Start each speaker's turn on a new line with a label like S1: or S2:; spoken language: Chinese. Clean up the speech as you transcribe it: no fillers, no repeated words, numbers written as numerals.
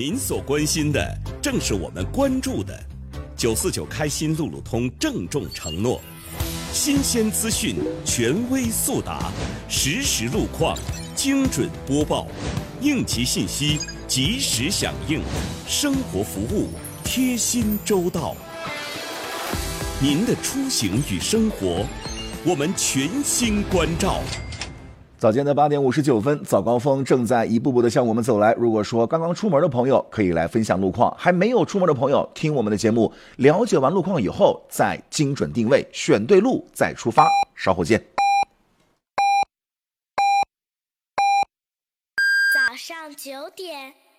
S1: 您所关心的正是我们关注的。949开心路路通郑重承诺，新鲜资讯，权威速答，实时路况，精准播报，应急信息，及时响应，生活服务，贴心周到。您的出行与生活，我们全心关照。
S2: 早间的8点59分，早高峰正在一步步的向我们走来。如果说刚刚出门的朋友可以来分享路况，还没有出门的朋友听我们的节目，了解完路况以后再精准定位，选对路再出发。稍后见。
S3: 早上9点。